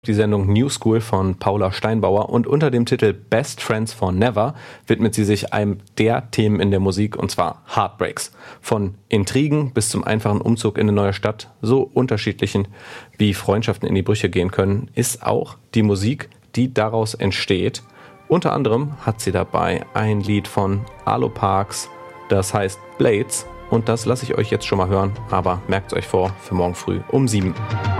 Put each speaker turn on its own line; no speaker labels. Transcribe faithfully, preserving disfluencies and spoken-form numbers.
Die Sendung New School von Paula Steinbauer und unter dem Titel Best Friends for Never widmet sie sich einem der Themen in der Musik, und zwar Heartbreaks. Von Intrigen bis zum einfachen Umzug in eine neue Stadt, so unterschiedlichen wie Freundschaften in die Brüche gehen können, ist auch die Musik, die daraus entsteht. Unter anderem hat sie dabei ein Lied von Arlo Parks, das heißt Blades, und das lasse ich euch jetzt schon mal hören, aber merkt es euch vor für morgen früh um sieben.